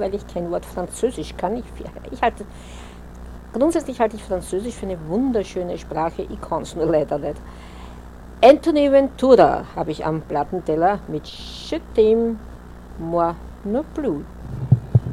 weil ich kein Wort Französisch kann. Grundsätzlich halte ich Französisch für eine wunderschöne Sprache, ich kann es nur leider nicht. Anthony Ventura habe ich am Plattenteller mit Je t'aime, moi non plus.